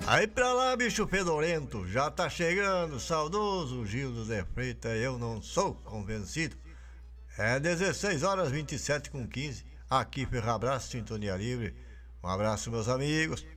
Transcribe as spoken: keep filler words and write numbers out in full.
Aí pra lá, bicho fedorento, já tá chegando, saudoso Gil do Zé Freitas, eu não sou convencido. É dezesseis horas vinte e sete com quinze, aqui Ferrabraço, Sintonia Livre. Um abraço, meus amigos.